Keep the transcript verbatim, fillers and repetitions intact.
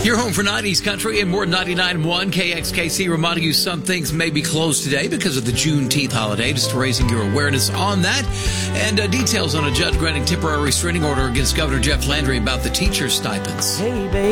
Your home for nineties country and more ninety-nine point one K X K C reminding you some things may be closed today because of the Juneteenth holiday. Just raising your awareness on that. And uh, details on a judge granting temporary restraining order against Governor Jeff Landry about the teacher stipends. Hey, baby.